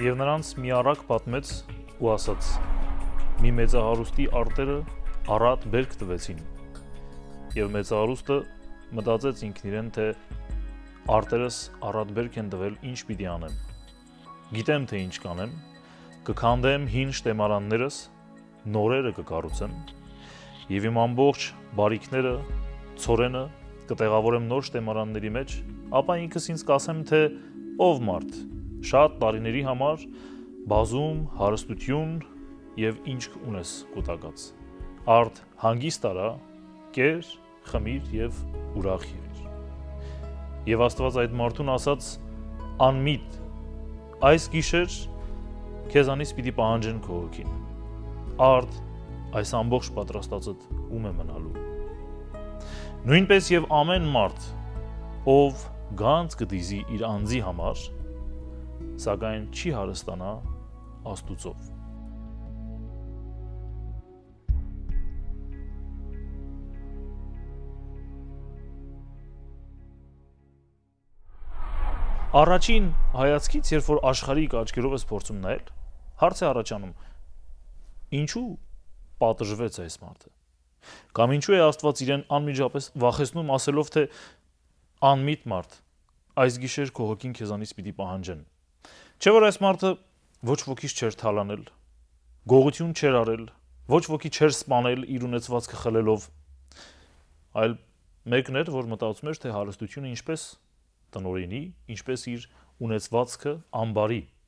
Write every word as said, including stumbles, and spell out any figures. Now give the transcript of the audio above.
Եվ նրանց մի առակ պատմեց ու ասաց. մի մեծահարուստի արտերը առատ բերք տվեցին, եւ մեծահարուստը մտածեց ինքն իրեն, թե արտերս առատ բերք են տվել, ինչ պիտի անեմ, գիտեմ թե ինչ կանեմ, կքանդեմ հին շտեմարաններս, նորերը կկառուցեմ, եւ իմ ամբողջ բարիքները, ցորենը կտեղավորեմ նոր շտեմարանների մեջ, ապա ինքս ինձ կասեմ, թե ով մարդ, շատ տարիների համար բազում հարստություն եւ ինչ ունես կուտակած, արդ հանգիստ արա, կեր, խմիր եւ ուրախ եղիր։ Եվ Աստված այդ մարդուն ասաց. անմիտ, այս գիշեր քեզանից պիտի պահանջեն քո հոգին, արդ այս ամբողջ պատրաստածդ ում է մնալու։ Նույնպես եւ ամեն մարդ, ով գանձ կդիզի իր անձի համար, սակայն չի հարստանա Աստուծով։ Առաջին հայացքից, երբ որ աշխարհիկ աչքերով ես փորձում նայել, հարց է առաջանում. ինչու պատժվեց այս մարդը։ Կամ ինչու է Աստված իրեն անմիջապես վախեցնում ասելով, թե անմիտ մարդ, այս գիշեր քո հոգին քեզանից պիտի պահանջեն։ Չէ՞ որ այս մարդը ոչ ոքից չէր թալանել, գողություն չէր արել, ոչ ոքի չէր սպանել իր ունեցվածքը խլելով, այլ մեկն էր, որ մտածում էր, թե հարստությունը ինչպես տնօրինի, ինչպես իր ունեցվածքը ամբարի։